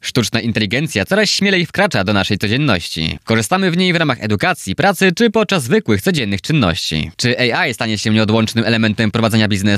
Sztuczna inteligencja coraz śmielej wkracza do naszej codzienności. Korzystamy w niej w ramach edukacji, pracy czy podczas zwykłych, codziennych czynności. Czy AI stanie się nieodłącznym elementem prowadzenia biznesu?